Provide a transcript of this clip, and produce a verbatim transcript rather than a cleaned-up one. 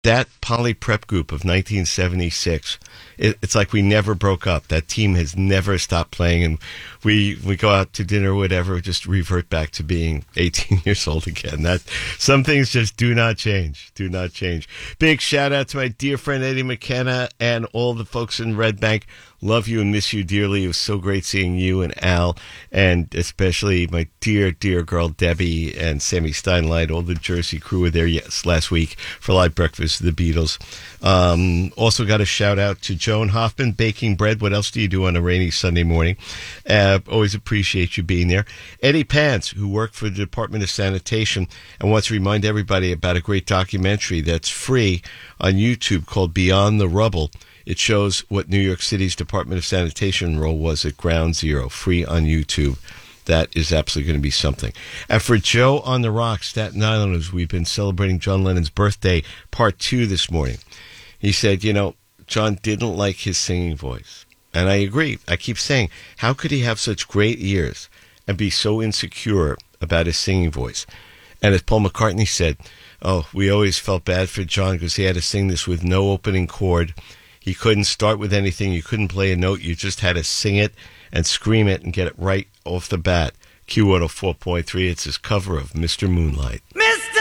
that Poly Prep group of nineteen seventy-six, it, it's like we never broke up. That team has never stopped playing, and we we go out to dinner or whatever, just revert back to being eighteen years old again. That some things just do not change, do not change. Big shout out to my dear friend Eddie McKenna and all the folks in Red Bank. Love you and miss you dearly. It was so great seeing you and Al, and especially my dear, dear girl Debbie and Sammy Steinlight. All the Jersey crew were there yes, last week for live breakfast of the Beatles. Um, also got a shout out to Joan Hoffman, baking bread. What else do you do on a rainy Sunday morning? Uh, always appreciate you being there. Eddie Pants, who worked for the Department of Sanitation and wants to remind everybody about a great documentary that's free on YouTube called Beyond the Rubble. It shows what New York City's Department of Sanitation role was at Ground Zero, free on YouTube. That is absolutely going to be something. And for Joe on the Rock, Staten Islanders, we've been celebrating John Lennon's birthday, part two this morning. He said, you know, John didn't like his singing voice. And I agree. I keep saying, how could he have such great ears and be so insecure about his singing voice? And as Paul McCartney said, oh, we always felt bad for John because he had to sing this with no opening chord. He couldn't start with anything. You couldn't play a note. You just had to sing it and scream it and get it right off the bat. Q one oh four point three, it's his cover of Mister Moonlight.